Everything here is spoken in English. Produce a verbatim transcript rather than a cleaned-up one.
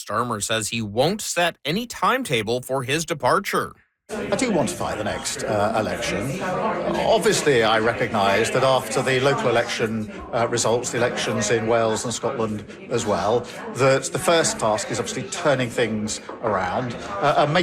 Starmer says he won't set any timetable for his departure. I do want to fight the next uh, election. Obviously, I recognise that after the local election uh, results, the elections in Wales and Scotland as well, that the first task is obviously turning things around uh, and making